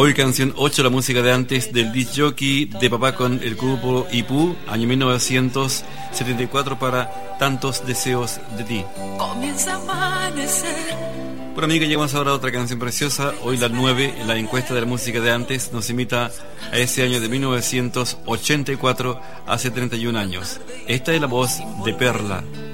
Hoy canción 8, la música de antes del disc jockey de papá con el grupo Ipú, año 1974 para Tantos Deseos de Ti. Comienza a amanecer. Bueno, amiga, llegamos ahora a otra canción preciosa. Hoy la 9, en la encuesta de la música de antes, nos invita a ese año de 1984, hace 31 años. Esta es la voz de Perla.